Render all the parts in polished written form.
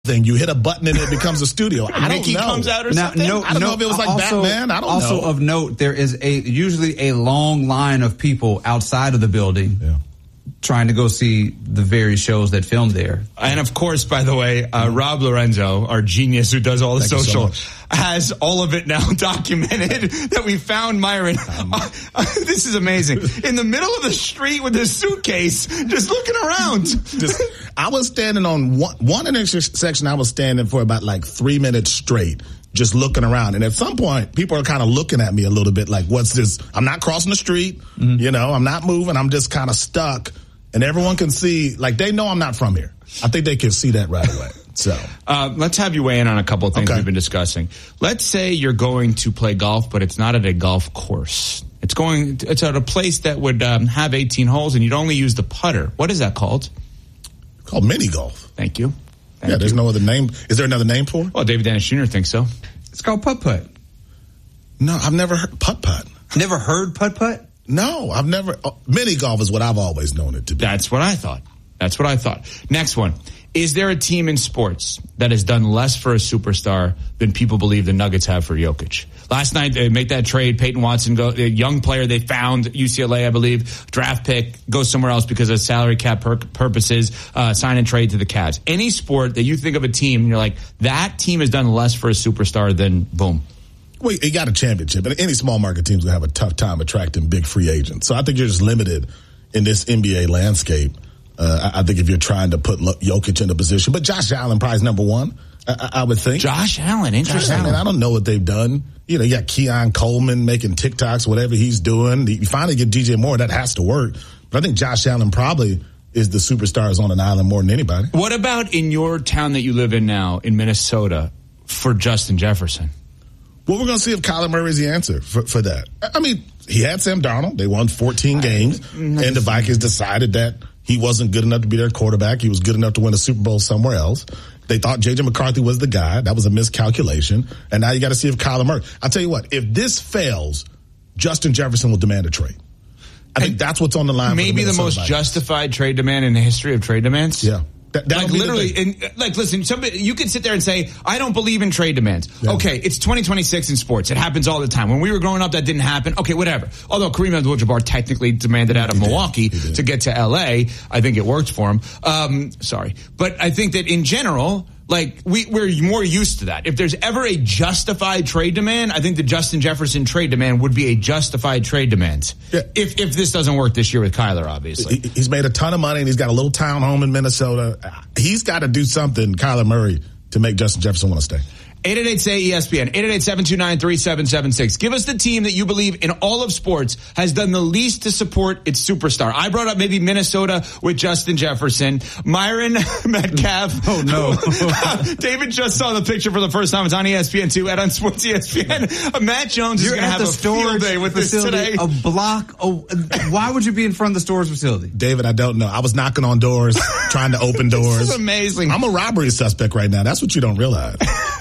thing. You hit a button and it becomes a studio. I don't Mickey know. Comes out or something? I don't know if it was like Batman. I don't know. Also of note, there is usually a long line of people outside of the building. Yeah. Trying to go see the various shows that filmed there. And of course, by the way, Rob Lorenzo, our genius who does all the social, has all of it now documented that we found Myron. This is amazing. In the middle of the street with his suitcase, just looking around. I was standing on one intersection. I was standing for about like 3 minutes straight, just looking around. And at some point, people are kind of looking at me a little bit like, what's this? I'm not crossing the street. Mm-hmm. I'm not moving. I'm just kind of stuck. And everyone can see, like, they know I'm not from here. I think they can see that right away. So let's have you weigh in on a couple of things we've been discussing. Let's say you're going to play golf, but it's not at a golf course. It's at a place that would have 18 holes, and you'd only use the putter. What is that called? It's called mini golf. Thank you. There's no other name. Is there another name for it? Well, David Dennis Jr. thinks so. It's called putt-putt. No, I've never heard putt-putt. Never heard putt-putt? No, I've never. Mini golf is what I've always known it to be. That's what I thought. Next one. Is there a team in sports that has done less for a superstar than people believe the Nuggets have for Jokic? Last night, they make that trade. Peyton Watson, a young player they found, UCLA, I believe, draft pick, goes somewhere else because of salary cap purposes, sign and trade to the Cavs. Any sport that you think of a team, and you're like, that team has done less for a superstar than boom. Well, he got a championship, and any small market team's gonna have a tough time attracting big free agents. So I think you're just limited in this NBA landscape. I think if you're trying to put Jokic in a position, but Josh Allen probably is number one. I would think. Josh Allen, interesting. I don't know what they've done. You got Keon Coleman making TikToks, whatever he's doing. You finally get DJ Moore, that has to work. But I think Josh Allen probably is the superstars on an island more than anybody. What about in your town that you live in now, in Minnesota, for Justin Jefferson? Well, we're going to see if Kyler Murray's the answer for that. I mean, he had Sam Darnold. They won 14 games, and the Vikings decided that he wasn't good enough to be their quarterback. He was good enough to win a Super Bowl somewhere else. They thought J.J. McCarthy was the guy. That was a miscalculation. And now you got to see if Kyler Murray. I'll tell you what, if this fails, Justin Jefferson will demand a trade. I think that's what's on the line. Maybe the most justified trade demand in the history of trade demands. Yeah. Listen, you could sit there and say, I don't believe in trade demands. Yeah. Okay, it's 2026 in sports. It happens all the time. When we were growing up, that didn't happen. Okay, whatever. Although Kareem Abdul-Jabbar technically demanded out of Milwaukee to get to L.A., I think it worked for him. Sorry. But I think that in general, we're more used to that. If there's ever a justified trade demand, I think the Justin Jefferson trade demand would be a justified trade demand. Yeah. If this doesn't work this year with Kyler, obviously. He's made a ton of money, and he's got a little town home in Minnesota. He's got to do something, Kyler Murray, to make Justin Jefferson want to stay. 888-SAY-ESPN, 888-729-3776. Give us the team that you believe in all of sports has done the least to support its superstar. I brought up maybe Minnesota with Justin Jefferson. Myron Metcalf. Oh, no. David just saw the picture for the first time. It's on ESPN2 and on Sports ESPN. Matt Jones is going to have a field day with this today. A block. Why would you be in front of the storage facility? David, I don't know. I was knocking on doors, trying to open doors. This is amazing. I'm a robbery suspect right now. That's what you don't realize.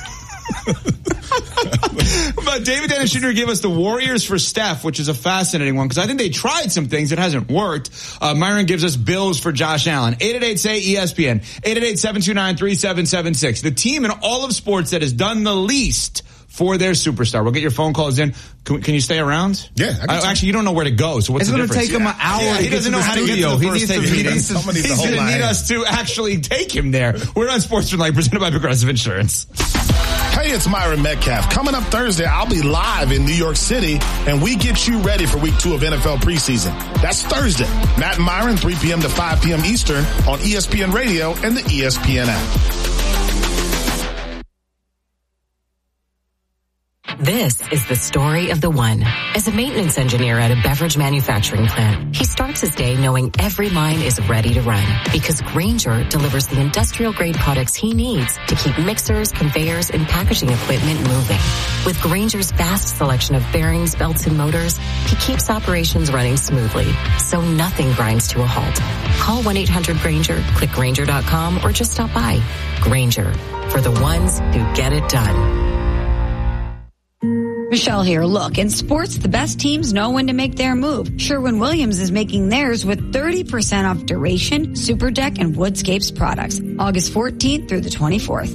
But David Dennis Jr. gave us the Warriors for Steph, which is a fascinating one because I think they tried some things. It hasn't worked. Myron gives us Bills for Josh Allen. 888-SAY-ESPN, 888-729-3776. The team in all of sports that has done the least for their superstar. We'll get your phone calls in. Can you stay around? Yeah. Actually, you don't know where to go, so what's the difference? It's going to take him an hour to get to the studio. He's going to need us to actually take him there. We're on Sports Tonight, presented by Progressive Insurance. Hey, it's Myron Metcalf. Coming up Thursday, I'll be live in New York City, and we get you ready for week 2 of NFL preseason. That's Thursday. Matt and Myron, 3 p.m. to 5 p.m. Eastern on ESPN Radio and the ESPN app. This is the story of the one. As a maintenance engineer at a beverage manufacturing plant, he starts his day knowing every line is ready to run because Grainger delivers the industrial-grade products he needs to keep mixers, conveyors, and packaging equipment moving. With Grainger's vast selection of bearings, belts, and motors, he keeps operations running smoothly, so nothing grinds to a halt. Call 1-800-GRAINGER, click Grainger.com, or just stop by. Grainger, for the ones who get it done. Michelle here. Look, in sports, the best teams know when to make their move. Sherwin-Williams is making theirs with 30% off Duration, Super Deck, and Woodscapes products. August 14th through the 24th.